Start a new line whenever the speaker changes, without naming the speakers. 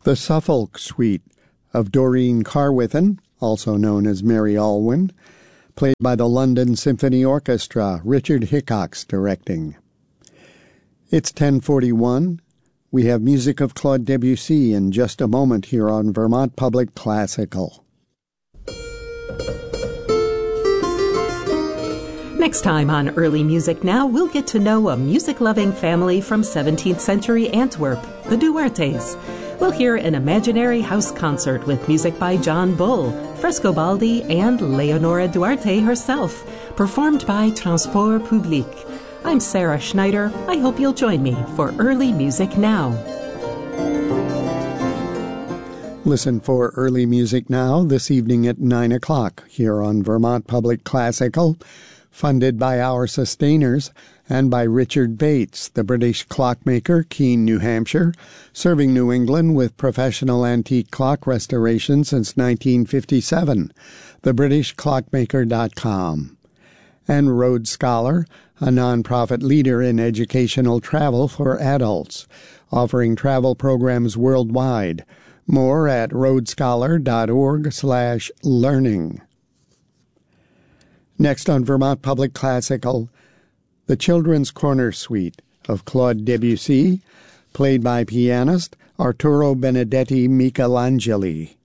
The Suffolk Suite of Doreen Carwithen, also known as Mary Alwyn, played by the London Symphony Orchestra, Richard Hickox directing. It's 10:41. We have music of Claude Debussy in just a moment here on Vermont Public Classical.
Next time on Early Music Now, we'll get to know a music-loving family from 17th century Antwerp, the Duartes. We'll hear an imaginary house concert with music by John Bull, Frescobaldi, and Leonora Duarte herself, performed by Transport Public. I'm Sarah Schneider. I hope you'll join me for Early Music Now.
Listen for Early Music Now this evening at 9 o'clock here on Vermont Public Classical, funded by our sustainers and by Richard Bates, the British clockmaker, Keene, New Hampshire, serving New England with professional antique clock restoration since 1957, thebritishclockmaker.com. And Rhodes Scholar, a nonprofit leader in educational travel for adults, offering travel programs worldwide. More at rhodescholar.org/learning. Next on Vermont Public Classical, the Children's Corner Suite of Claude Debussy, played by pianist Arturo Benedetti Michelangeli.